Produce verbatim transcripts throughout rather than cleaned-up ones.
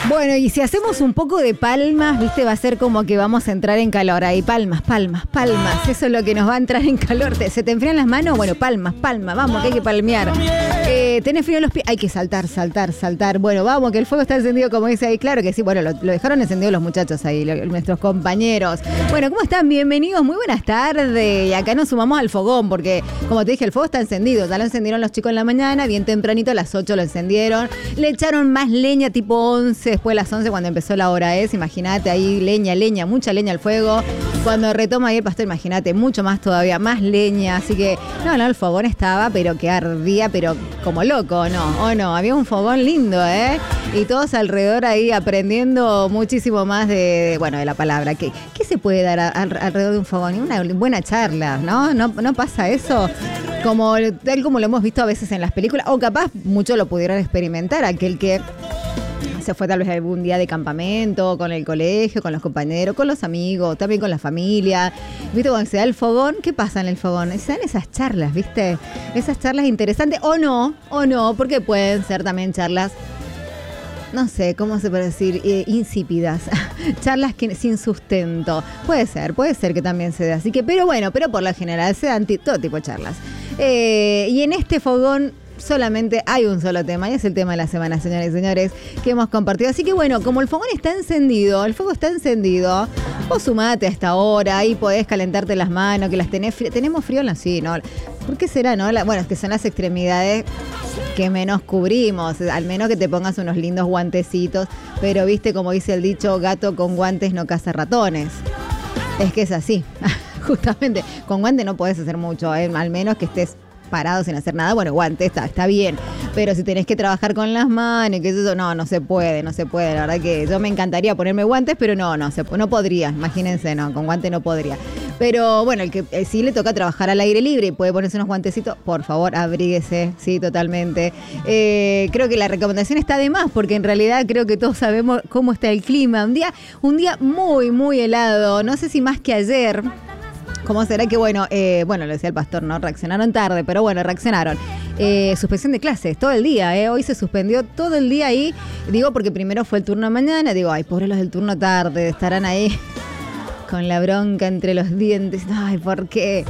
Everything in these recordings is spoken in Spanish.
Bueno, y si hacemos un poco de palmas, viste, va a ser como que vamos a entrar en calor. Ahí, palmas, palmas, palmas. Eso es lo que nos va a entrar en calor. ¿Se te enfrían las manos? Bueno, palmas, palmas, vamos, que hay que palmear. Eh, ¿Tenés frío en los pies? Hay que saltar, saltar, saltar. Bueno, vamos, que el fuego está encendido, como dice ahí. Claro que sí, bueno, lo, lo dejaron encendido los muchachos ahí, lo, nuestros compañeros. Bueno, ¿cómo están? Bienvenidos, muy buenas tardes. Y acá nos sumamos al fogón, porque, como te dije, el fuego está encendido. Ya lo encendieron los chicos en la mañana, bien tempranito, a las ocho lo encendieron. Le echaron más leña, tipo once, después de las once, cuando empezó la hora es. Imagínate ahí, leña, leña, mucha leña al fuego. Cuando retoma ahí el pastor, imagínate, mucho más todavía, más leña. Así que, no, no, el fogón estaba, pero que ardía, pero como loco, ¿no? ¿O no? Había un fogón lindo, ¿eh? Y todos alrededor ahí aprendiendo muchísimo más de, de bueno, de la palabra. ¿Qué, qué se puede dar a, a, alrededor de un fogón? Una buena charla, ¿no? ¿No, no pasa eso? Como, tal como lo hemos visto a veces en las películas, o capaz muchos lo pudieron experimentar, aquel que se fue tal vez algún día de campamento, con el colegio, con los compañeros, con los amigos, también con la familia. ¿Viste? Cuando se da el fogón, ¿qué pasa en el fogón? Se dan esas charlas, ¿viste? Esas charlas interesantes, o no, o no, porque pueden ser también charlas, no sé, ¿cómo se puede decir? Eh, insípidas. Charlas que, sin sustento. Puede ser, puede ser que también se dé. Así que, pero bueno, pero por lo general se dan t- todo tipo de charlas. Eh, y en este fogón solamente hay un solo tema, y es el tema de la semana, señores y señores, que hemos compartido. Así que bueno, como el fogón está encendido, el fuego está encendido, vos sumate a esta hora, ahí podés calentarte las manos, que las tenés frío. Tenemos frío en las, sí, ¿no? ¿Por qué será, no? La, bueno, es que son las extremidades que menos cubrimos, al menos que te pongas unos lindos guantecitos, pero viste, como dice el dicho, gato con guantes no caza ratones. Es que es así, justamente, con guantes no podés hacer mucho, ¿eh? Al menos que estés parado sin hacer nada, bueno, guante, está, está bien, pero si tenés que trabajar con las manos, que eso, no, no se puede, no se puede, la verdad que yo me encantaría ponerme guantes, pero no, no, se, no podría, imagínense, no, con guante no podría. Pero bueno, el que eh, sí le toca trabajar al aire libre y puede ponerse unos guantecitos, por favor, abríguese, sí, totalmente. Eh, creo que la recomendación está de más, porque en realidad creo que todos sabemos cómo está el clima. Un día, un día muy, muy helado, no sé si más que ayer. ¿Cómo será que, bueno, eh, bueno, lo decía el pastor, ¿no? Reaccionaron tarde, pero bueno, reaccionaron. Eh, suspensión de clases, todo el día, ¿eh? Hoy se suspendió todo el día ahí. Digo, porque primero fue el turno de mañana. Digo, ay, pobres los del turno tarde, estarán ahí con la bronca entre los dientes. Ay, ¿por qué?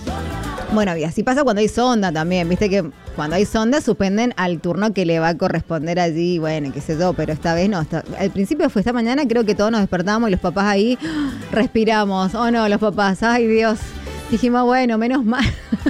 Bueno, y así pasa cuando hay sonda también, viste que cuando hay sonda suspenden al turno que le va a corresponder allí, bueno, qué sé yo, pero esta vez no. Esta, al principio fue esta mañana, creo que todos nos despertamos y los papás ahí respiramos. Oh no, los papás, ay Dios. Dijimos, bueno, menos mal.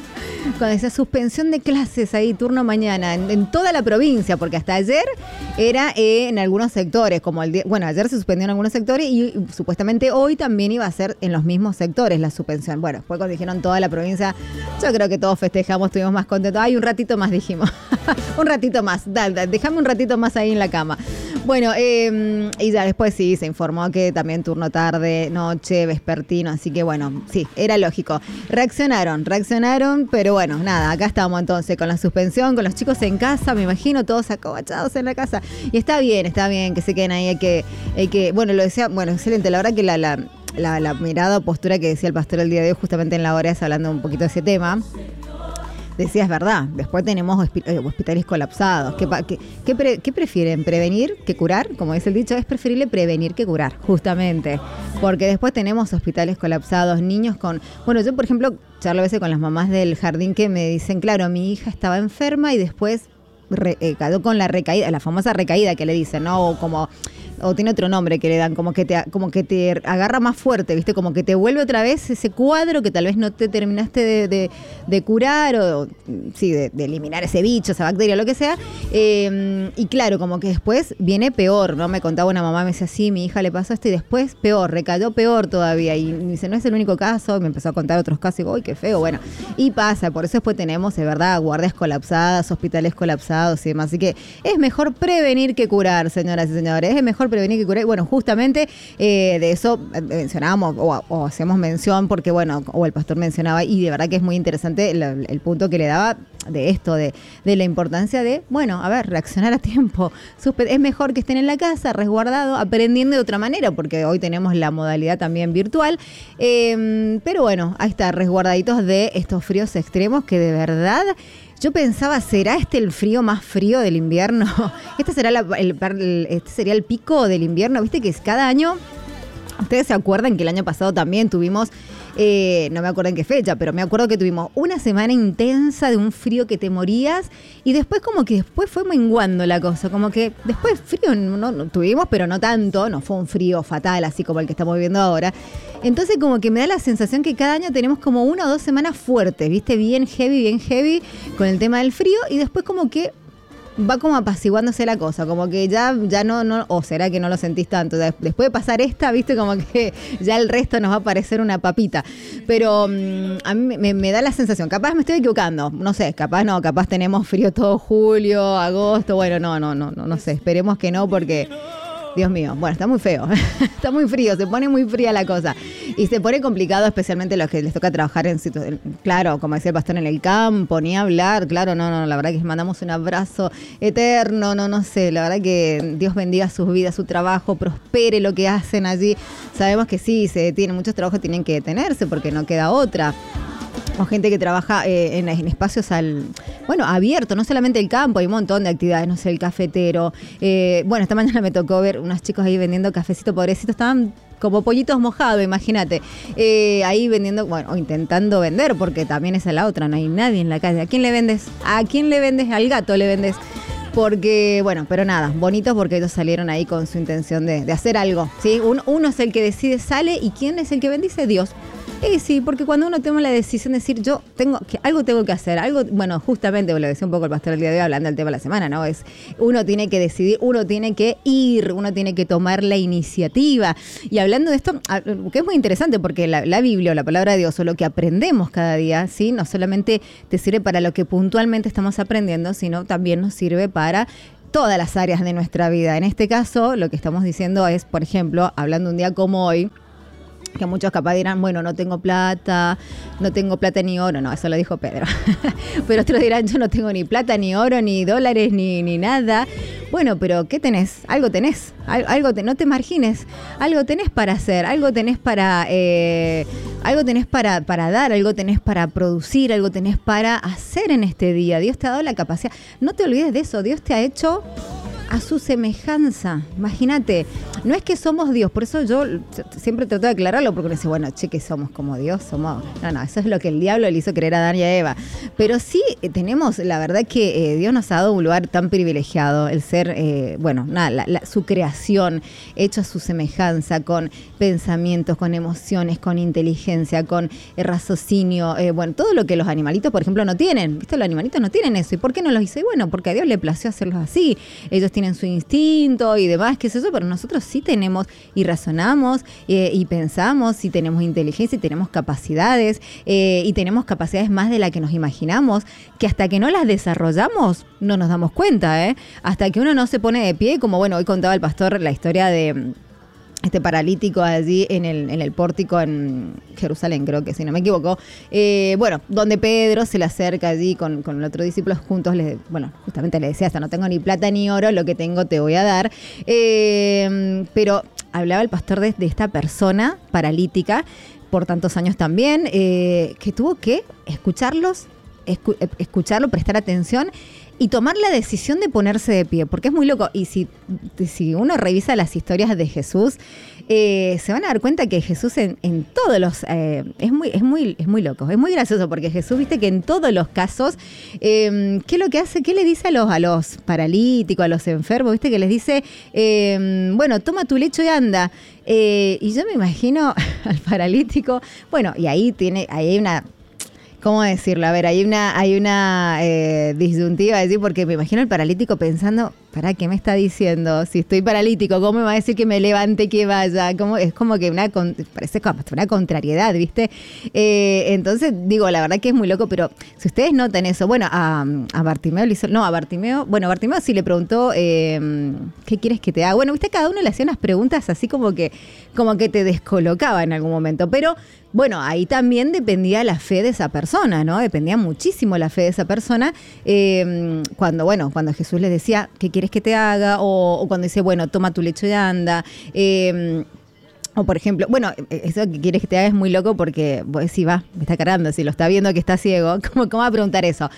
Con esa suspensión de clases ahí, turno mañana, en, en toda la provincia, porque hasta ayer era eh, en algunos sectores, como el día, bueno, ayer se suspendió en algunos sectores y, y supuestamente hoy también iba a ser en los mismos sectores la suspensión. Bueno, después cuando dijeron toda la provincia, yo creo que todos festejamos, estuvimos más contentos. Ay, un ratito más dijimos, un ratito más, dale, dale, déjame un ratito más ahí en la cama. Bueno, eh, y ya después sí, se informó que también turno tarde, noche, vespertino, así que bueno, sí, era lógico. Reaccionaron, reaccionaron, pero bueno, nada, acá estamos entonces con la suspensión, con los chicos en casa, me imagino, todos acobachados en la casa. Y está bien, está bien que se queden ahí, hay que, hay que bueno, lo decía, bueno, excelente, la verdad que la, la, la, la mirada o postura que decía el pastor el día de hoy, justamente en la hora, es hablando un poquito de ese tema. Decía, es verdad, después tenemos hospitales colapsados. ¿Qué, qué, qué, pre, ¿Qué prefieren? ¿Prevenir que curar? Como dice el dicho, es preferible prevenir que curar, justamente. Porque después tenemos hospitales colapsados, niños con... Bueno, yo, por ejemplo, charlo a veces con las mamás del jardín que me dicen, claro, mi hija estaba enferma y después re, eh, quedó con la recaída, la famosa recaída que le dicen, ¿no? O como... o tiene otro nombre que le dan, como que te como que te agarra más fuerte, ¿viste? Como que te vuelve otra vez ese cuadro que tal vez no te terminaste de, de, de curar o, sí, de, de eliminar ese bicho, esa bacteria, lo que sea. Eh, y claro, como que después viene peor, ¿no? Me contaba una mamá, me decía, sí, mi hija le pasó esto y después peor, recayó peor todavía. Y me dice, no es el único caso, y me empezó a contar otros casos y digo, uy, qué feo, bueno. Y pasa, por eso después tenemos, de verdad, guardias colapsadas, hospitales colapsados y demás. Así que es mejor prevenir que curar, señoras y señores, es mejor prevenir que curar. Bueno, justamente eh, de eso mencionábamos o, o hacemos mención porque, bueno, o el pastor mencionaba y de verdad que es muy interesante el, el punto que le daba de esto, de, de la importancia de, bueno, a ver, reaccionar a tiempo. Es mejor que estén en la casa, resguardado, aprendiendo de otra manera, porque hoy tenemos la modalidad también virtual. Eh, pero bueno, ahí está, resguardaditos de estos fríos extremos que de verdad... yo pensaba, ¿será este el frío más frío del invierno? Este será la, el, el, este sería el pico del invierno. Viste que es cada año, ustedes se acuerdan que el año pasado también tuvimos, eh, no me acuerdo en qué fecha, pero me acuerdo que tuvimos una semana intensa de un frío que te morías y después como que después fue menguando la cosa, como que después frío no, no tuvimos, pero no tanto, no fue un frío fatal así como el que estamos viviendo ahora. Entonces como que me da la sensación que cada año tenemos como una o dos semanas fuertes, ¿viste? Bien heavy, bien heavy con el tema del frío y después como que va como apaciguándose la cosa, como que ya, ya no, no, o será que no lo sentís tanto. Después de pasar esta, viste, como que ya el resto nos va a parecer una papita. Pero um, a mí me, me da la sensación, capaz me estoy equivocando, no sé, capaz no, capaz tenemos frío todo julio, agosto, bueno, no, no, no, no, no sé, esperemos que no porque... Dios mío, bueno, está muy feo, está muy frío, se pone muy fría la cosa y se pone complicado especialmente los que les toca trabajar en situaciones, claro, como decía el pastor, en el campo, ni hablar, claro, no, no, la verdad que les mandamos un abrazo eterno, no, no sé, la verdad que Dios bendiga sus vidas, su trabajo, prospere lo que hacen allí, sabemos que sí, se tienen muchos trabajos, tienen que detenerse porque no queda otra. O gente que trabaja eh, en, en espacios al, bueno, abiertos, no solamente el campo, hay un montón de actividades, no sé, el cafetero. Eh, bueno, esta mañana me tocó ver unos chicos ahí vendiendo cafecito, pobrecitos, estaban como pollitos mojados, imagínate. Eh, ahí vendiendo, bueno, o intentando vender, porque también esa es la otra, no hay nadie en la calle. ¿A quién le vendes? ¿A quién le vendes? Al gato le vendes. Porque, bueno, pero nada, bonitos porque ellos salieron ahí con su intención de, de hacer algo, ¿sí? Uno, uno es el que decide, sale, y ¿quién es el que bendice? Dios. Eh, sí, porque cuando uno toma la decisión de decir, yo tengo que algo tengo que hacer, algo, bueno, justamente, lo decía un poco el pastor el día de hoy hablando del tema de la semana, ¿no? Es, uno tiene que decidir, uno tiene que ir, uno tiene que tomar la iniciativa. Y hablando de esto, que es muy interesante porque la, la Biblia o la palabra de Dios o lo que aprendemos cada día, ¿sí? No solamente te sirve para lo que puntualmente estamos aprendiendo, sino también nos sirve para todas las áreas de nuestra vida. En este caso, lo que estamos diciendo es, por ejemplo, hablando un día como hoy, que muchos capaz dirán, bueno, no tengo plata, no tengo plata ni oro, no, eso lo dijo Pedro. Pero otros dirán, yo no tengo ni plata, ni oro, ni dólares, ni, ni nada. Bueno, pero ¿qué tenés? Algo tenés, algo te, no te margines, algo tenés para hacer, algo tenés para, eh, algo tenés para, para dar, algo tenés para producir, algo tenés para hacer en este día. Dios te ha dado la capacidad. No te olvides de eso, Dios te ha hecho a su semejanza. Imagínate, no es que somos Dios, por eso yo siempre trato de aclararlo, porque uno dice, bueno, che, que somos como Dios, somos... No, no, eso es lo que el diablo le hizo creer a Adán y a Eva. Pero sí eh, tenemos, la verdad que eh, Dios nos ha dado un lugar tan privilegiado, el ser, eh, bueno, nada, la, la, su creación, hecho a su semejanza, con pensamientos, con emociones, con inteligencia, con eh, raciocinio, eh, bueno, todo lo que los animalitos, por ejemplo, no tienen. ¿Viste? Los animalitos no tienen eso. ¿Y por qué no los hizo? Y bueno, porque a Dios le plació hacerlos así. Ellos tienen su instinto y demás, qué es eso, pero nosotros sí tenemos y razonamos eh, y pensamos y tenemos inteligencia y tenemos capacidades eh, y tenemos capacidades más de las que nos imaginamos, que hasta que no las desarrollamos no nos damos cuenta, ¿eh? Hasta que uno no se pone de pie, como bueno, hoy contaba el pastor la historia de este paralítico allí en el, en el pórtico en Jerusalén, creo que si no me equivoco. Eh, bueno, donde Pedro se le acerca allí con, con el otro discípulo juntos, les, bueno, justamente le decía, hasta no tengo ni plata ni oro, lo que tengo te voy a dar. Eh, pero hablaba el pastor de, de esta persona paralítica, por tantos años también, eh, que tuvo que escucharlos, escu- escucharlo, prestar atención y tomar la decisión de ponerse de pie, porque es muy loco. Y si, si uno revisa las historias de Jesús, eh, se van a dar cuenta que Jesús en, en todos los... Eh, es, muy, es, muy, es muy loco, es muy gracioso, porque Jesús, viste que en todos los casos, eh, ¿qué es lo que hace? ¿Qué le dice a los, a los paralíticos, a los enfermos? Viste que les dice, eh, bueno, toma tu lecho y anda. Eh, y yo me imagino al paralítico, bueno, y ahí tiene, ahí hay una... ¿Cómo decirlo? A ver, hay una, hay una eh, disyuntiva, decir, porque me imagino el paralítico pensando, ¿para qué me está diciendo? Si estoy paralítico, ¿cómo me va a decir que me levante, que vaya? ¿Cómo? Es como que una, parece como una contrariedad, ¿viste? Eh, entonces, digo, la verdad que es muy loco, pero si ustedes notan eso, bueno, a, a Bartimeo le hizo, no, a Bartimeo, bueno, a Bartimeo sí le preguntó, eh, ¿qué quieres que te haga? Bueno, viste, cada uno le hacía unas preguntas así como que, como que te descolocaba en algún momento, pero... Bueno, ahí también dependía la fe de esa persona, ¿no? Dependía muchísimo la fe de esa persona. Eh, cuando, bueno, cuando Jesús les decía, ¿qué quieres que te haga? O, o cuando dice, bueno, toma tu lecho y anda. Eh, o por ejemplo, bueno, eso que quieres que te haga es muy loco porque, pues, si va, me está cargando, si lo está viendo que está ciego, ¿cómo, cómo va a preguntar eso?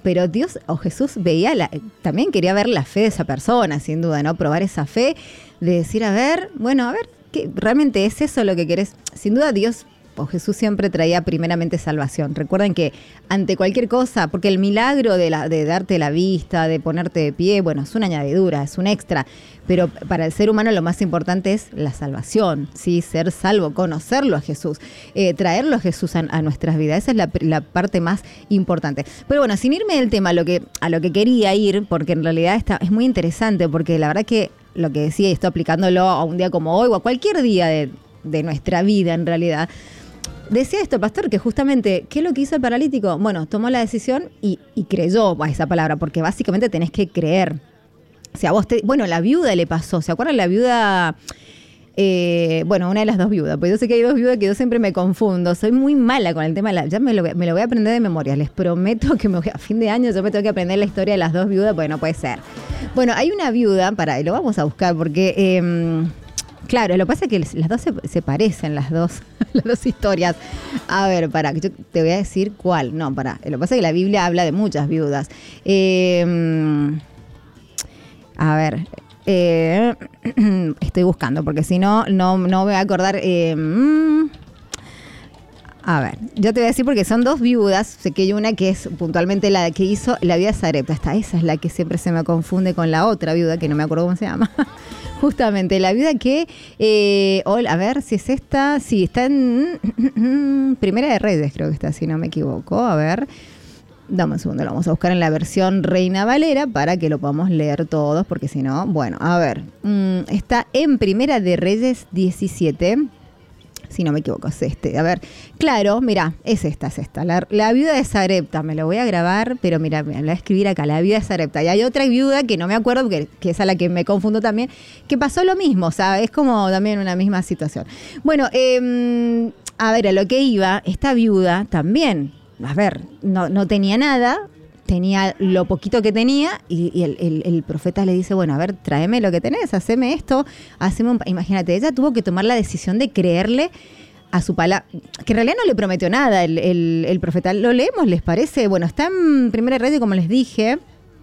pero Dios o Jesús veía, la, también quería ver la fe de esa persona, sin duda, ¿no? Probar esa fe de decir, a ver, bueno, a ver, ¿qué, ¿realmente es eso lo que querés? Sin duda Dios o Jesús siempre traía primeramente salvación. Recuerden que ante cualquier cosa, porque el milagro de, la, de darte la vista, de ponerte de pie, bueno, es una añadidura, es un extra, pero para el ser humano lo más importante es la salvación, ¿sí? Ser salvo, conocerlo a Jesús, eh, traerlo a Jesús a, a nuestras vidas. Esa es la, la parte más importante. Pero bueno, sin irme del tema a lo que, a lo que quería ir, porque en realidad está, es muy interesante, porque la verdad que lo que decía, y estoy aplicándolo a un día como hoy o a cualquier día de, de nuestra vida en realidad. Decía esto, pastor, que justamente, ¿qué es lo que hizo el paralítico? Bueno, tomó la decisión y, y creyó a esa palabra, porque básicamente tenés que creer. O sea, vos te, bueno, la viuda le pasó, ¿se acuerdan la viuda? Eh, bueno, una de las dos viudas, pues yo sé que hay dos viudas que yo siempre me confundo, soy muy mala con el tema, de la, ya me lo, me lo voy a aprender de memoria, les prometo que me voy, a fin de año yo me tengo que aprender la historia de las dos viudas, porque no puede ser. Bueno, hay una viuda, para, lo vamos a buscar porque... Eh, Claro, lo que pasa es que las dos se, se parecen, las dos, las dos historias. A ver, para, yo te voy a decir cuál. No, para. Lo que pasa es que la Biblia habla de muchas viudas. Eh, a ver, eh, estoy buscando, porque si no, no, no me voy a acordar. Eh, a ver, yo te voy a decir porque son dos viudas. Sé que hay una que es puntualmente la que hizo la viuda de Sarepta. Esta, esa es la que siempre se me confunde con la otra viuda, que no me acuerdo cómo se llama. Justamente, la viuda que, eh, a ver si es esta, sí, está en Primera de Reyes, creo que está, si no me equivoco, a ver, dame un segundo, lo vamos a buscar en la versión Reina Valera para que lo podamos leer todos, porque si no, bueno, a ver, mmm, está en Primera de Reyes diecisiete, si no me equivoco, es este. A ver, claro, mira, es esta, es esta. La, la viuda de Sarepta, me lo voy a grabar, pero mira, me la voy a escribir acá, la viuda de Sarepta. Y hay otra viuda que no me acuerdo, que, que es a la que me confundo también, que pasó lo mismo, o sea, es como también una misma situación. Bueno, eh, a ver, a lo que iba, esta viuda también, a ver, no, no tenía nada, tenía lo poquito que tenía y, y el, el, el profeta le dice, bueno, a ver, tráeme lo que tenés, haceme esto, haceme un... Imagínate, ella tuvo que tomar la decisión de creerle a su palabra, que en realidad no le prometió nada el, el, el profeta. Lo leemos, ¿les parece? Bueno, está en Primera de Reyes, como les dije,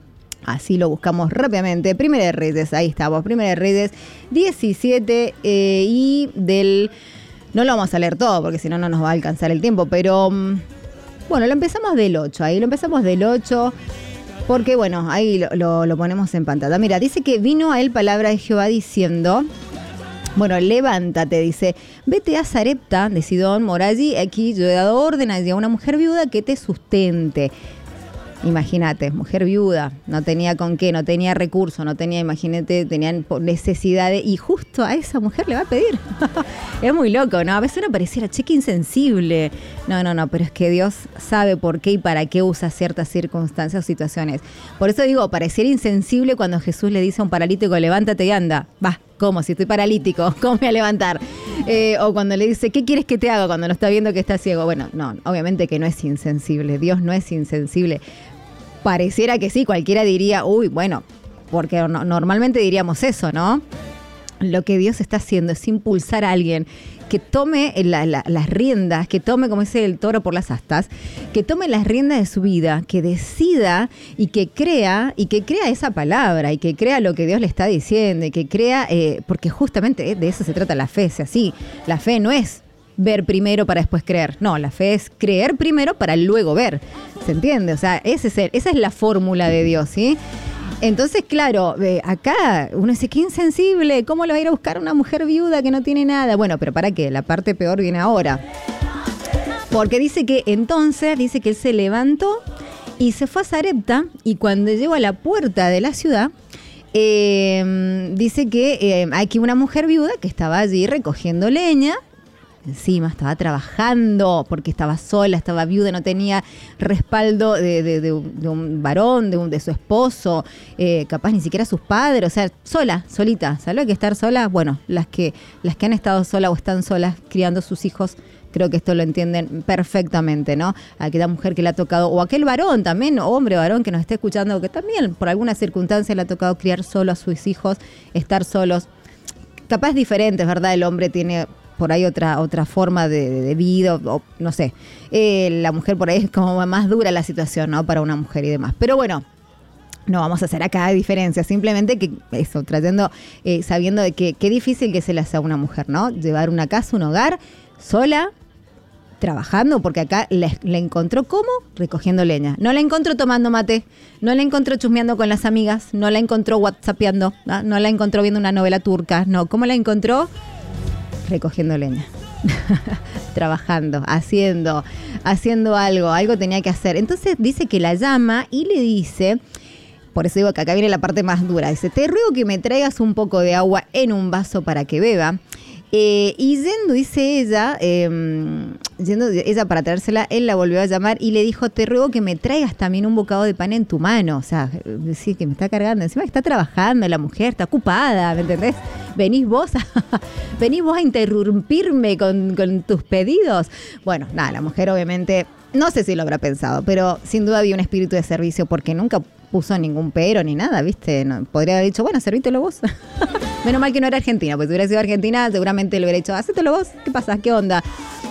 así lo buscamos rápidamente. Primera de Reyes, ahí estamos, Primera de Reyes diecisiete eh, y del... No lo vamos a leer todo porque si no, no nos va a alcanzar el tiempo, pero... Bueno, lo empezamos del ocho, ahí lo empezamos del ocho, porque bueno, ahí lo, lo, lo ponemos en pantalla. Mira, dice que vino a él palabra de Jehová diciendo, bueno, levántate, dice, vete a Sarepta de Sidón, mora allí, aquí yo he dado orden allí a una mujer viuda que te sustente. Imagínate, mujer viuda, no tenía con qué, no tenía recursos, no tenía, imagínate, tenían necesidades y justo a esa mujer le va a pedir. Es muy loco, ¿no? A veces uno pareciera, che, qué insensible. No, no, no, pero es que Dios sabe por qué y para qué usa ciertas circunstancias o situaciones. Por eso digo, pareciera insensible cuando Jesús le dice a un paralítico, levántate y anda. Va, ¿cómo? Si estoy paralítico, ¿cómo me voy a levantar? Eh, o cuando le dice, ¿qué quieres que te haga cuando no está viendo que está ciego? Bueno, no, obviamente que no es insensible. Dios no es insensible. Pareciera que sí, cualquiera diría, uy, bueno, porque no, normalmente diríamos eso, ¿no? Lo que Dios está haciendo es impulsar a alguien que tome la, la, las riendas, que tome, como dice el toro por las astas, que tome las riendas de su vida, que decida y que crea, y que crea esa palabra, y que crea lo que Dios le está diciendo, y que crea, eh, porque justamente de eso se trata la fe, es así, la fe no es ver primero para después creer. No, la fe es creer primero para luego ver. ¿Se entiende? O sea, ese es el, esa es la fórmula de Dios, ¿sí? Entonces, claro, eh, acá uno dice, qué insensible, ¿cómo le va a ir a buscar a una mujer viuda que no tiene nada? Bueno, pero ¿para qué? La parte peor viene ahora. Porque dice que entonces, dice que él se levantó y se fue a Sarepta, y cuando llegó a la puerta de la ciudad, eh, dice que eh, hay aquí una mujer viuda que estaba allí recogiendo leña. Encima estaba trabajando porque estaba sola, estaba viuda, no tenía respaldo de, de, de, un, de un varón, de, un, de su esposo, eh, capaz ni siquiera sus padres, o sea, sola, solita. ¿Sabes lo que estar sola? Bueno, las que, las que han estado solas o están solas criando sus hijos, creo que esto lo entienden perfectamente, ¿no? Aquella mujer que le ha tocado, o aquel varón también, hombre, varón que nos esté escuchando, que también por alguna circunstancia le ha tocado criar solo a sus hijos, estar solos. Capaz diferentes, ¿verdad? El hombre tiene... por ahí otra, otra forma de, de, de vida, o, o no sé. Eh, la mujer por ahí es como más dura la situación, ¿no? Para una mujer y demás. Pero bueno, no vamos a hacer acá diferencia, simplemente que eso, trayendo, eh, sabiendo de que qué difícil que se le hace a una mujer, ¿no? Llevar una casa, un hogar, sola, trabajando, porque acá la, la encontró ¿cómo? Recogiendo leña. No la encontró tomando mate, no la encontró chusmeando con las amigas, no la encontró whatsappeando, ¿no? No la encontró viendo una novela turca, no. ¿Cómo la encontró? Recogiendo leña. Trabajando, haciendo, haciendo algo, algo tenía que hacer. Entonces dice que la llama y le dice... Por eso digo que acá viene la parte más dura. Dice, te ruego que me traigas un poco de agua en un vaso para que beba. Eh, y yendo, dice ella, eh, yendo ella para traérsela, él la volvió a llamar y le dijo, te ruego que me traigas también un bocado de pan en tu mano. O sea, decir que me está cargando. Encima que está trabajando la mujer, está ocupada, ¿me entendés? Venís vos a, venís vos a interrumpirme con, con tus pedidos. Bueno, nada, la mujer obviamente, no sé si lo habrá pensado, pero sin duda había un espíritu de servicio porque nunca puso ningún pero ni nada, ¿viste? No, podría haber dicho, bueno, servítelo vos. Menos mal que no era Argentina, pues si hubiera sido Argentina seguramente le hubiera dicho, hacételo vos, ¿qué pasa? ¿Qué onda?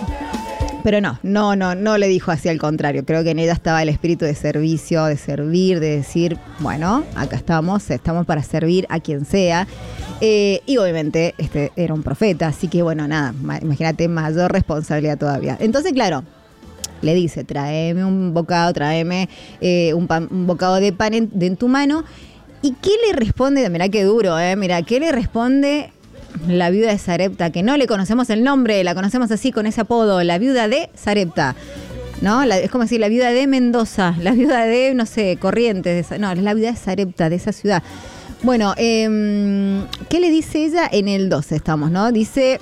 Pero no, no, no, no le dijo así, al contrario. Creo que en ella estaba el espíritu de servicio, de servir, de decir, bueno, acá estamos, estamos para servir a quien sea. Eh, y obviamente este era un profeta, así que bueno, nada, imagínate, mayor responsabilidad todavía. Entonces, claro, le dice, tráeme un bocado, tráeme eh, un, pan, un bocado de pan en, de en tu mano. ¿Y qué le responde? Mirá qué duro, ¿eh? Mirá, ¿qué le responde la viuda de Sarepta? Que no le conocemos el nombre, la conocemos así con ese apodo, la viuda de Sarepta, ¿no? La, es como decir la viuda de Mendoza, la viuda de, no sé, Corrientes, de, no, es la viuda de Sarepta, de esa ciudad. Bueno, eh, ¿qué le dice ella? En el doce estamos, ¿no? Dice...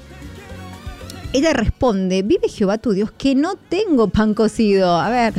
Ella responde, vive Jehová tu Dios, que no tengo pan cocido. A ver,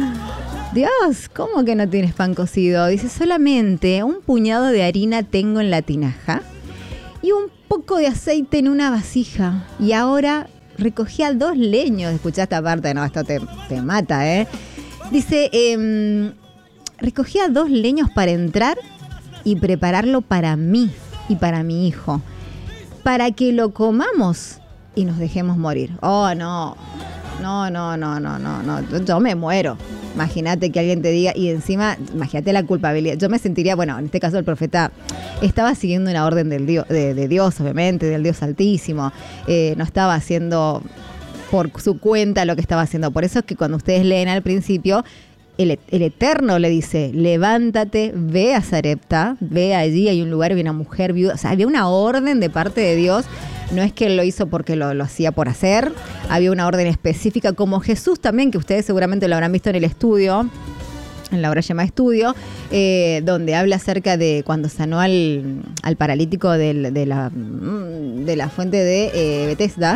Dios, ¿cómo que no tienes pan cocido? Dice, solamente un puñado de harina tengo en la tinaja y un poco de aceite en una vasija. Y ahora recogía dos leños. Escuchá esta parte, no, esto te, te mata, ¿eh? Dice, eh, recogía dos leños para entrar y prepararlo para mí y para mi hijo, para que lo comamos y nos dejemos morir. Oh, no, no, no, no, no, no, no, yo me muero. Imagínate que alguien te diga, y encima, imagínate la culpabilidad. Yo me sentiría, bueno, en este caso el profeta estaba siguiendo una orden del Dios, de, de Dios, obviamente, del Dios Altísimo. Eh, no estaba haciendo por su cuenta lo que estaba haciendo. Por eso es que cuando ustedes leen al principio, el, el Eterno le dice, levántate, ve a Sarepta, ve allí, hay un lugar, hay una mujer viuda. O sea, había una orden de parte de Dios. No es que él lo hizo porque lo, lo hacía por hacer. Había una orden específica, como Jesús también, que ustedes seguramente lo habrán visto en el estudio, en la obra llamada Estudio, eh, donde habla acerca de cuando sanó al, al paralítico del, de, la, de la fuente de eh, Bethesda.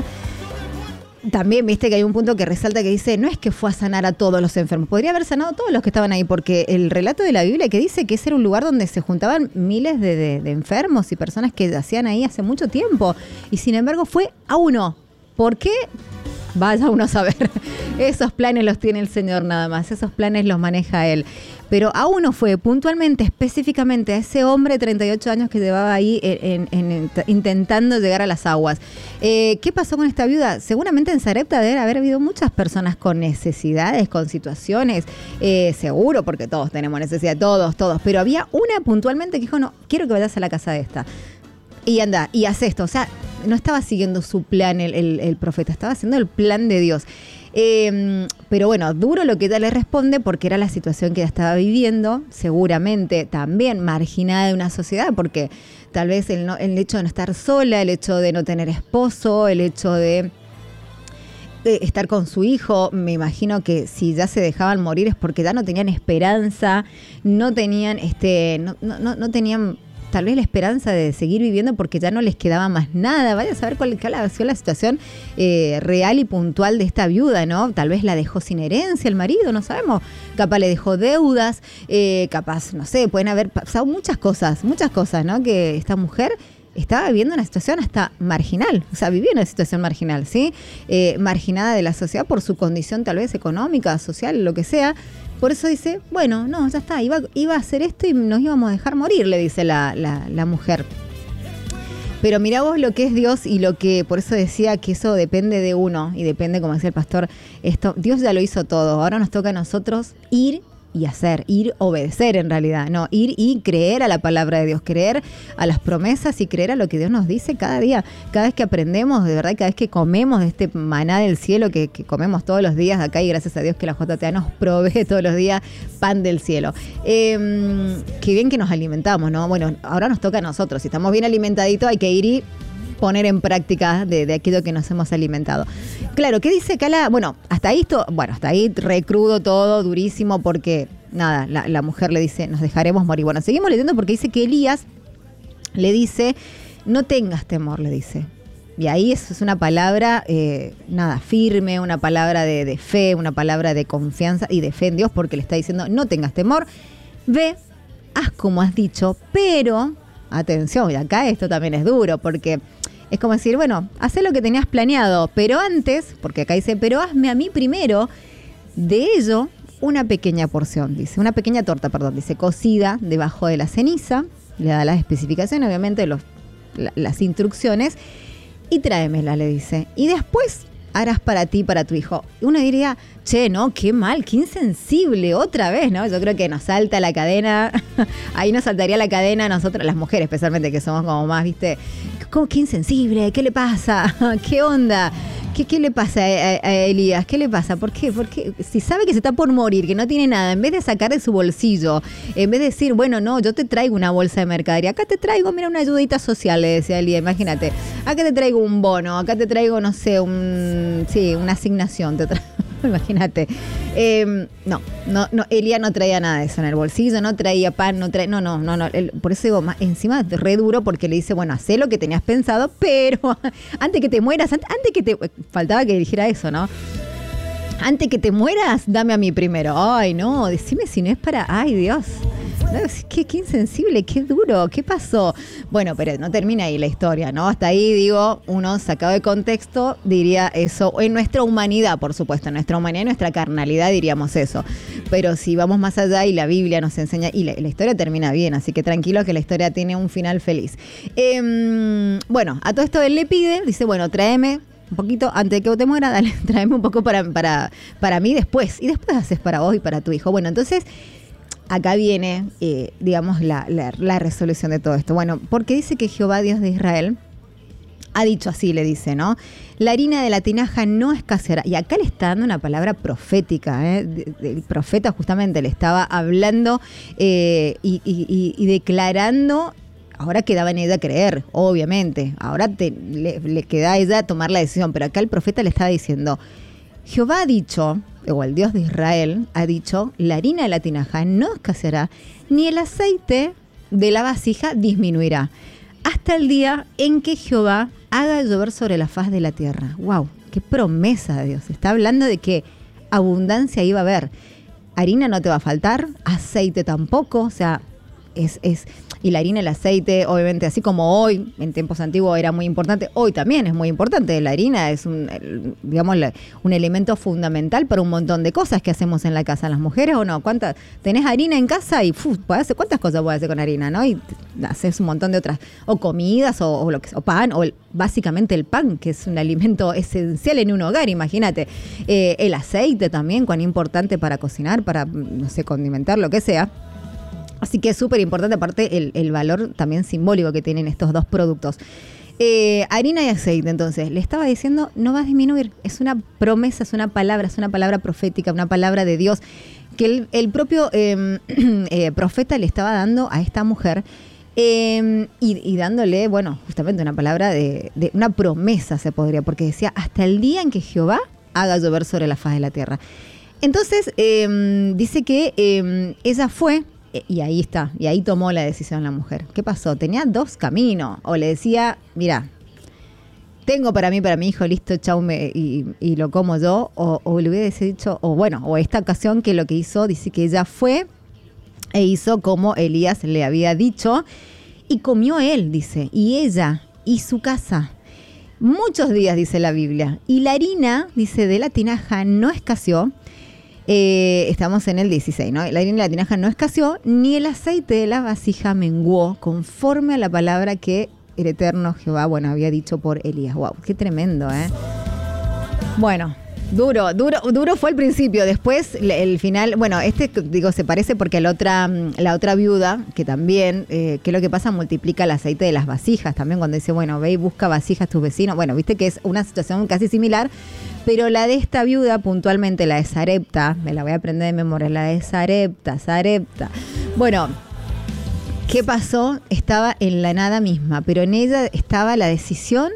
También viste que hay un punto que resalta que dice, no es que fue a sanar a todos los enfermos, podría haber sanado a todos los que estaban ahí, porque el relato de la Biblia que dice que ese era un lugar donde se juntaban miles de, de, de enfermos y personas que yacían ahí hace mucho tiempo, y sin embargo fue a uno. ¿Por qué? Vaya uno a saber. Esos planes los tiene el Señor nada más, esos planes los maneja Él. Pero a uno fue puntualmente, específicamente, a ese hombre de treinta y ocho años que llevaba ahí en, en, en, intentando llegar a las aguas. Eh, ¿Qué pasó con esta viuda? Seguramente en Sarepta debe haber habido muchas personas con necesidades, con situaciones, eh, seguro, porque todos tenemos necesidad, todos, todos. Pero había una puntualmente que dijo, no, quiero que vayas a la casa de esta. Y anda, y haz esto. O sea, no estaba siguiendo su plan el, el, el profeta, estaba haciendo el plan de Dios. Eh, pero bueno, duro lo que ella le responde porque era la situación que ella estaba viviendo, seguramente también marginada de una sociedad, porque tal vez el, no, el hecho de no estar sola, el hecho de no tener esposo, el hecho de, de estar con su hijo, me imagino que si ya se dejaban morir es porque ya no tenían esperanza, no tenían, este, no, no, no tenían tal vez la esperanza de seguir viviendo porque ya no les quedaba más nada. Vaya a saber cuál ha sido la situación eh, real y puntual de esta viuda, ¿no? Tal vez la dejó sin herencia el marido, no sabemos. Capaz le dejó deudas, eh, capaz, no sé, pueden haber pasado muchas cosas, muchas cosas, ¿no? Que esta mujer estaba viviendo una situación hasta marginal, o sea, vivía una situación marginal, ¿sí? Eh, marginada de la sociedad por su condición tal vez económica, social, lo que sea. Por eso dice, bueno, no, ya está, iba, iba a hacer esto y nos íbamos a dejar morir, le dice la, la, la mujer. Pero mirá vos lo que es Dios y lo que, por eso decía que eso depende de uno y depende, como decía el pastor, esto, Dios ya lo hizo todo, ahora nos toca a nosotros ir y hacer, ir, obedecer en realidad, no, ir y creer a la palabra de Dios, creer a las promesas y creer a lo que Dios nos dice cada día, cada vez que aprendemos, de verdad, cada vez que comemos de este maná del cielo que, que comemos todos los días acá y gracias a Dios que la J T A nos provee todos los días pan del cielo. Eh, qué bien que nos alimentamos, ¿no? Bueno, ahora nos toca a nosotros, si estamos bien alimentaditos hay que ir y poner en práctica de, de aquello que nos hemos alimentado. Claro, ¿qué dice Cala? Bueno, hasta ahí, to, bueno, hasta ahí recrudo todo, durísimo, porque nada, la, la mujer le dice, nos dejaremos morir. Bueno, seguimos leyendo porque dice que Elías le dice, no tengas temor, le dice. Y ahí eso es una palabra, eh, nada, firme, una palabra de, de fe, una palabra de confianza y de fe en Dios, porque le está diciendo, no tengas temor, ve, haz como has dicho, pero, atención, y acá esto también es duro, porque es como decir, bueno, haz lo que tenías planeado, pero antes, porque acá dice, pero hazme a mí primero, de ello, una pequeña porción, dice, una pequeña torta, perdón, dice, cocida debajo de la ceniza, le da las especificaciones, obviamente, los, la, las instrucciones, y tráemela, le dice, y después harás para ti, para tu hijo. Uno diría, che, no, qué mal, qué insensible, otra vez, ¿no? Yo creo que nos salta la cadena, ahí nos saltaría la cadena nosotras, las mujeres especialmente, que somos como más, viste, ¿cómo, qué insensible? ¿Qué le pasa? ¿Qué onda? ¿Qué, qué le pasa a, a, a Elías? ¿Qué le pasa? ¿Por qué? Porque si sabe que se está por morir, que no tiene nada, en vez de sacar de su bolsillo, en vez de decir, bueno, no, yo te traigo una bolsa de mercadería, acá te traigo, mira, una ayudita social, le decía Elías, imagínate, acá te traigo un bono, acá te traigo, no sé, un, sí, una asignación, te traigo. Imagínate. Eh, no, no, no, Elías no traía nada de eso en el bolsillo, no traía pan, no traía, no, no, no, no. Él, por eso digo, más, encima es re duro porque le dice, bueno, hacé lo que tenías pensado, pero antes que te mueras, antes, antes que te, faltaba que dijera eso, ¿no? Antes que te mueras, dame a mí primero. Ay, no, decime si no es para, ay, Dios. No, qué, qué insensible, qué duro, ¿qué pasó? Bueno, pero no termina ahí la historia, ¿no? Hasta ahí, digo, uno sacado de contexto diría eso, en nuestra humanidad, por supuesto, en nuestra humanidad y nuestra carnalidad diríamos eso. Pero si vamos más allá y la Biblia nos enseña, y la, la historia termina bien, así que tranquilo que la historia tiene un final feliz. Eh, bueno, a todo esto él le pide, dice, bueno, tráeme un poquito, antes de que te muera, dale, tráeme un poco para, para, para mí después, y después haces para vos y para tu hijo. Bueno, entonces acá viene, eh, digamos, la, la, la resolución de todo esto. Bueno, porque dice que Jehová, Dios de Israel, ha dicho así, le dice, ¿no? La harina de la tinaja no escaseará. Y acá le está dando una palabra profética, ¿eh? El profeta justamente le estaba hablando eh, y, y, y declarando. Ahora quedaba en ella creer, obviamente. Ahora te, le, le queda a ella tomar la decisión. Pero acá el profeta le estaba diciendo, Jehová ha dicho, o el Dios de Israel ha dicho, la harina de la tinaja no escaseará, ni el aceite de la vasija disminuirá, hasta el día en que Jehová haga llover sobre la faz de la tierra. ¡Wow! ¡Qué promesa de Dios! Está hablando de que abundancia iba a haber. Harina no te va a faltar, aceite tampoco, o sea, es... es y la harina, el aceite, obviamente, así como hoy, en tiempos antiguos era muy importante, hoy también es muy importante. La harina es un, digamos, un elemento fundamental para un montón de cosas que hacemos en la casa. Las mujeres, ¿o no? ¿Cuántas? Tenés harina en casa y uf, hacer, ¿cuántas cosas puedes hacer con harina, no? Y haces un montón de otras, o comidas, o, o, lo que, o pan, o el, básicamente el pan, que es un alimento esencial en un hogar, imagínate. Eh, el aceite también, cuán importante para cocinar, para, no sé, condimentar, lo que sea. Así que es súper importante, aparte, el, el valor también simbólico que tienen estos dos productos. Eh, harina y aceite, entonces, le estaba diciendo, no va a disminuir. Es una promesa, es una palabra, es una palabra profética, una palabra de Dios, que el, el propio eh, eh, profeta le estaba dando a esta mujer eh, y, y dándole, bueno, justamente una palabra de, de una promesa, se podría, porque decía, hasta el día en que Jehová haga llover sobre la faz de la tierra. Entonces, eh, dice que eh, ella fue... Y ahí está, y ahí tomó la decisión la mujer. ¿Qué pasó? Tenía dos caminos. O le decía, mira, tengo para mí, para mi hijo, listo, chau, me, y, y lo como yo. O, o le hubiese dicho, o bueno, o esta ocasión que lo que hizo, dice que ella fue e hizo como Elías le había dicho. Y comió él, dice, y ella, y su casa. Muchos días, dice la Biblia. Y la harina, dice, de la tinaja no escaseó. Eh, estamos en el dieciséis, ¿no? La harina de la tinaja no escaseó, ni el aceite de la vasija menguó, conforme a la palabra que el eterno Jehová, bueno, había dicho por Elías. Wow, qué tremendo, ¿eh? Bueno, duro, duro, duro fue el principio. Después, el final, bueno, este, digo, se parece porque la otra, la otra viuda, que también, eh, ¿qué es lo que pasa? Multiplica el aceite de las vasijas. También cuando dice, bueno, ve y busca vasijas tus vecinos. Bueno, viste que es una situación casi similar. Pero la de esta viuda, puntualmente, la de Sarepta, me la voy a aprender de memoria, la de Sarepta, Sarepta. Bueno, ¿qué pasó? Estaba en la nada misma, pero en ella estaba la decisión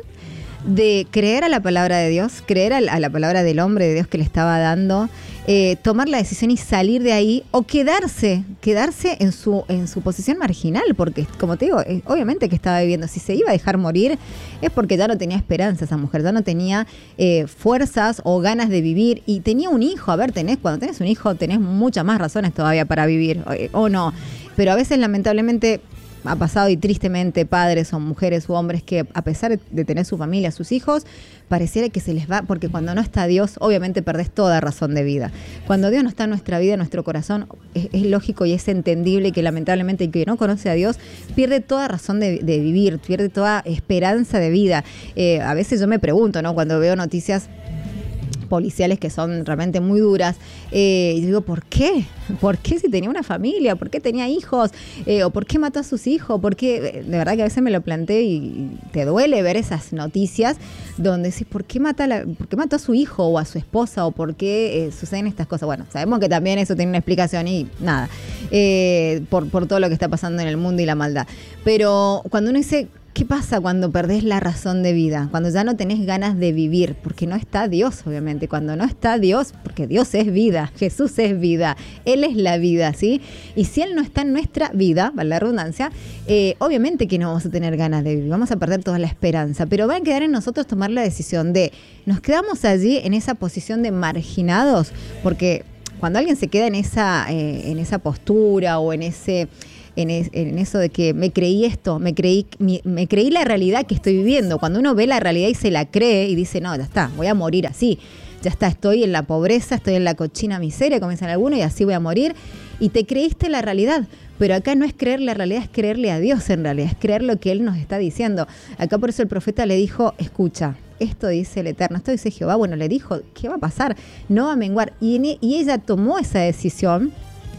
de creer a la palabra de Dios, creer a la, a la palabra del hombre de Dios que le estaba dando, eh, tomar la decisión y salir de ahí, o quedarse, quedarse en su, en su posición marginal, porque como te digo, eh, obviamente que estaba viviendo, si se iba a dejar morir, es porque ya no tenía esperanza esa mujer, ya no tenía eh, fuerzas o ganas de vivir, y tenía un hijo. A ver, tenés, cuando tenés un hijo tenés muchas más razones todavía para vivir, o, o no, pero a veces lamentablemente ha pasado, y tristemente, padres o mujeres u hombres que a pesar de tener su familia, sus hijos, pareciera que se les va, porque cuando no está Dios, obviamente perdés toda razón de vida. Cuando Dios no está en nuestra vida, en nuestro corazón, es, es lógico y es entendible que lamentablemente el que no conoce a Dios pierde toda razón de, de vivir, pierde toda esperanza de vida. Eh, a veces yo me pregunto, ¿no? Cuando veo noticias policiales que son realmente muy duras, eh, y digo, ¿por qué? ¿Por qué si tenía una familia? ¿Por qué tenía hijos? Eh, ¿O por qué mató a sus hijos? ¿Por qué? De verdad que a veces me lo planteé y te duele ver esas noticias donde decís, ¿por qué mata la, por qué mató a su hijo o a su esposa? ¿O por qué eh, suceden estas cosas? Bueno, sabemos que también eso tiene una explicación y nada, eh, por, por todo lo que está pasando en el mundo y la maldad. Pero cuando uno dice, ¿qué pasa cuando perdés la razón de vida? Cuando ya no tenés ganas de vivir, porque no está Dios, obviamente. Cuando no está Dios, porque Dios es vida, Jesús es vida, Él es la vida, ¿sí? Y si Él no está en nuestra vida, vale la redundancia, eh, obviamente que no vamos a tener ganas de vivir, vamos a perder toda la esperanza, pero va a quedar en nosotros tomar la decisión de, nos quedamos allí en esa posición de marginados, porque cuando alguien se queda en esa, eh, en esa postura o en ese... En, es, en eso de que me creí esto, me creí, me, me creí la realidad que estoy viviendo. Cuando uno ve la realidad y se la cree y dice, no, ya está, voy a morir así, ya está, estoy en la pobreza, estoy en la cochina miseria, comienzan algunos, y así voy a morir, y te creíste la realidad. Pero acá no es creer la realidad, es creerle a Dios en realidad, es creer lo que Él nos está diciendo. Acá por eso el profeta le dijo, escucha, esto dice el Eterno, esto dice Jehová. Bueno, le dijo, ¿qué va a pasar? No va a menguar. Y, en, y ella tomó esa decisión.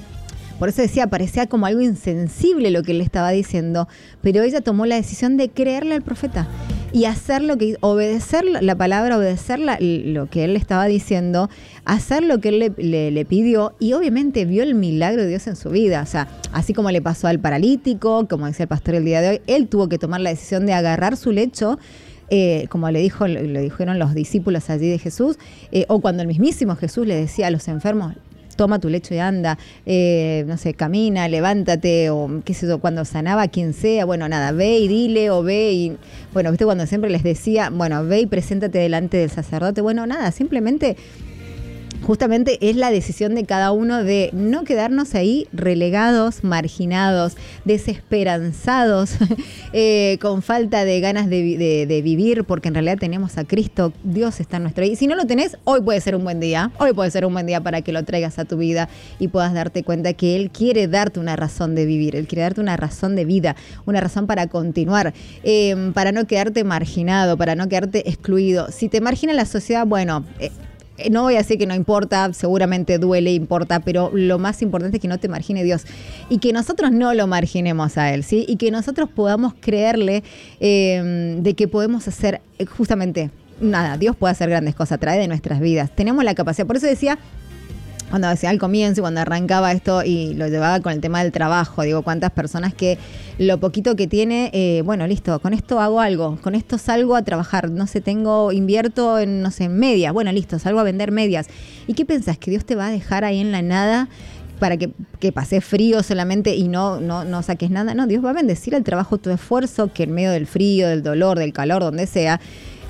Por eso decía, parecía como algo insensible lo que él le estaba diciendo, pero ella tomó la decisión de creerle al profeta y hacer lo que, obedecer la palabra, obedecer la, lo que él le estaba diciendo, hacer lo que él le, le, le pidió, y obviamente vio el milagro de Dios en su vida. O sea, así como le pasó al paralítico, como decía el pastor el día de hoy, él tuvo que tomar la decisión de agarrar su lecho, Eh, como le dijo, le dijeron los discípulos allí de Jesús, eh, o cuando el mismísimo Jesús le decía a los enfermos, toma tu lecho y anda, eh, no sé, camina, levántate, o qué sé yo, cuando sanaba a quien sea, bueno, nada, ve y dile, o ve y, bueno, viste cuando siempre les decía, bueno, ve y preséntate delante del sacerdote, bueno, nada, simplemente, justamente es la decisión de cada uno de no quedarnos ahí relegados, marginados, desesperanzados, eh, con falta de ganas de, de, de vivir, porque en realidad tenemos a Cristo, Dios está en nuestro vida. Y si no lo tenés, hoy puede ser un buen día, hoy puede ser un buen día para que lo traigas a tu vida y puedas darte cuenta que Él quiere darte una razón de vivir, Él quiere darte una razón de vida, una razón para continuar, eh, para no quedarte marginado, para no quedarte excluido. Si te margina la sociedad, bueno... Eh, No voy a decir que no importa, seguramente duele, importa, pero lo más importante es que no te margine Dios y que nosotros no lo marginemos a Él, ¿sí? Y que nosotros podamos creerle eh, de que podemos hacer justamente nada. Dios puede hacer grandes cosas a través de nuestras vidas. Tenemos la capacidad. Por eso decía, cuando decía al comienzo, cuando arrancaba esto y lo llevaba con el tema del trabajo, digo, cuántas personas que lo poquito que tiene, eh, bueno, listo, con esto hago algo, con esto salgo a trabajar, no sé, tengo, invierto en, no sé, en medias, bueno, listo, salgo a vender medias. ¿Y qué pensás? ¿Que Dios te va a dejar ahí en la nada para que, que pases frío solamente y no, no, no saques nada? No, Dios va a bendecir el trabajo, tu esfuerzo, que en medio del frío, del dolor, del calor, donde sea,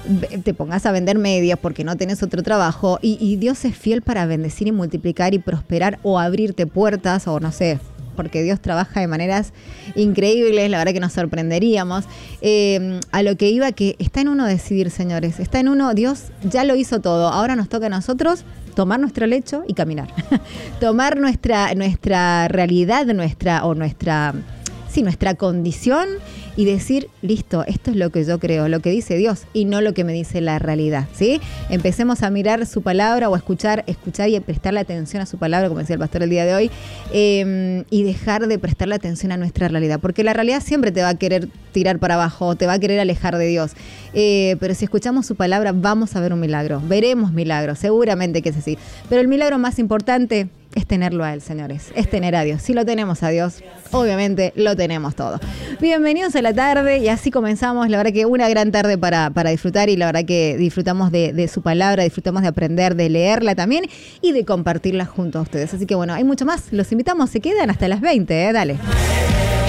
te pongas a vender medias porque no tenés otro trabajo, y, y Dios es fiel para bendecir y multiplicar y prosperar o abrirte puertas, o no sé, porque Dios trabaja de maneras increíbles, la verdad que nos sorprenderíamos. Eh, a lo que iba, que está en uno decidir, señores, está en uno, Dios ya lo hizo todo, ahora nos toca a nosotros tomar nuestro lecho y caminar, tomar nuestra, nuestra realidad, nuestra o nuestra sí, nuestra condición y decir, listo, esto es lo que yo creo, lo que dice Dios y no lo que me dice la realidad, ¿sí? Empecemos a mirar su palabra o a escuchar, escuchar y prestarle atención a su palabra, como decía el pastor el día de hoy, eh, y dejar de prestarle atención a nuestra realidad, porque la realidad siempre te va a querer tirar para abajo, te va a querer alejar de Dios, eh, pero si escuchamos su palabra vamos a ver un milagro, veremos milagros, seguramente que es así, pero el milagro más importante es tenerlo a Él, señores, es tener a Dios. Si lo tenemos a Dios, obviamente lo tenemos todo. Bienvenidos a la tarde y así comenzamos, la verdad que una gran tarde para, para disfrutar y la verdad que disfrutamos de, de su palabra, disfrutamos de aprender, de leerla también y de compartirla junto a ustedes. Así que bueno, hay mucho más, los invitamos, se quedan hasta las veinte, ¿eh? Dale.